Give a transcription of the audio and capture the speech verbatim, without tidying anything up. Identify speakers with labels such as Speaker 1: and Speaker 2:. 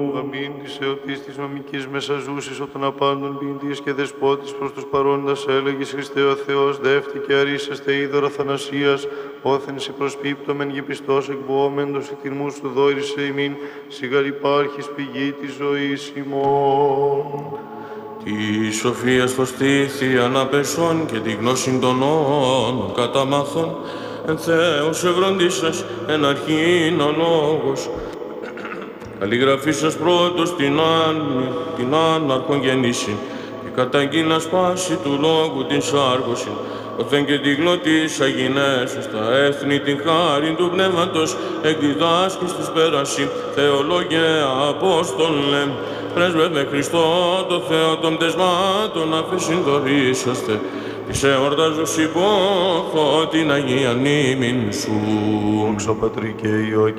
Speaker 1: Αμήν της εωτής της νομικής μεσαζούσης, όταν απάντων ποιητής και δεσπότης προς τους παρόντας έλεγης Χριστέ ο Θεός, δεύτη και αρίσαστε είδωρα θανασίας, όθεν σε προσπίπτωμεν γη πιστός εκβόμενος η τιμού σου δόρισε ημίν, σιγαρ υπάρχεις πηγή της ζωής ημών.
Speaker 2: Τη σοφία στο στήθη αναπεσών και τη γνώση των όνων καταμάθων, εν Θεός ευροντήσας, εν αρχήν ο λόγος. Καλλιγραφή σας πρώτος την, άν, την άναρχον γεννήσιν και καταγγείλας πάση του λόγου την σάργωσιν, οθεν και τη γλωτής αγινέσου στα έθνη την χάριν του πνεύματος εκδιδάσκεις της πέραση, Θεολόγε Απόστολε, πρέσβευε Χριστό το Θεό των πτεσμάτων αφήσιν δωρήσαστε, της εορτάζους υπόθω την Αγία μνήμην σου.
Speaker 1: Δόξα Πατρί και Υιό